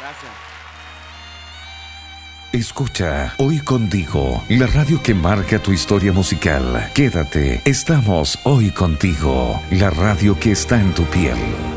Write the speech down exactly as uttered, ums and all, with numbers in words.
Gracias. Escucha Hoy Contigo, la radio que marca tu historia musical. Quédate, estamos hoy contigo, la radio que está en tu piel.